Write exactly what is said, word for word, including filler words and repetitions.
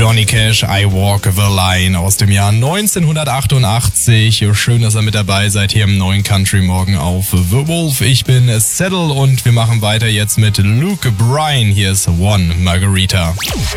Johnny Cash, I Walk the Line aus dem Jahr neunzehnhundertachtundachtzig. Schön, dass ihr mit dabei seid hier im neuen Country Morgen auf The Wolf. Ich bin Saddle und wir machen weiter jetzt mit Luke Bryan. Hier ist One Margarita.